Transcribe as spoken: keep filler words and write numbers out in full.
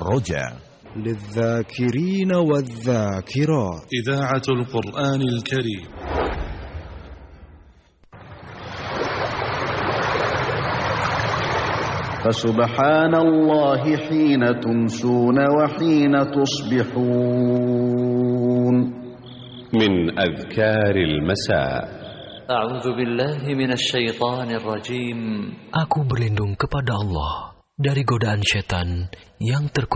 الرجاء للذاكرين والذاكرات. إذاعة القرآن الكريم. فسبحان الله حين تمسون وحين تصبحون. من أذكار المساء. أعوذ بالله من الشيطان الرجيم. Aku berlindung kepada Allah dari godaan setan yang terkutuk.